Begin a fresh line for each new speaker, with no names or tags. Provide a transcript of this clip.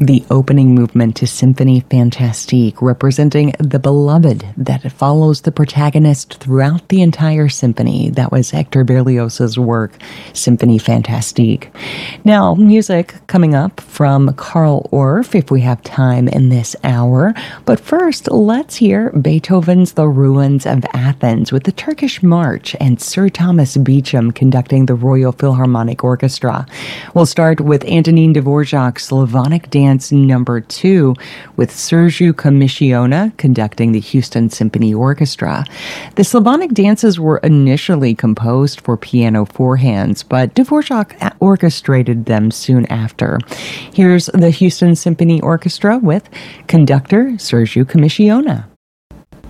the opening movement to Symphonie Fantastique, representing the beloved that follows the protagonist throughout the entire symphony. That was Hector Berlioz's work, Symphonie Fantastique. Now, music coming up from Carl Orff, if we have time in this hour. But first, let's hear Beethoven's The Ruins of Athens with the Turkish March and Sir Thomas Beecham conducting the Royal Philharmonic Orchestra. We'll start with Antonin Dvorak's Slavonic Dance Number 2 with Sergiu Commissiona conducting the Houston Symphony Orchestra. The Slavonic dances were initially composed for piano four hands, but Dvorak orchestrated them soon after. Here's the Houston Symphony Orchestra with conductor Sergiu Commissiona.